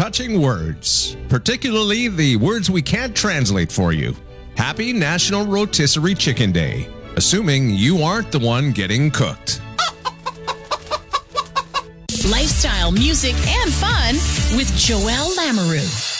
touching words, particularly the words we can't translate for you. Happy National Rotisserie Chicken Day, assuming you aren't the one getting cooked. Lifestyle, music, and fun with Joelle Lamoureux.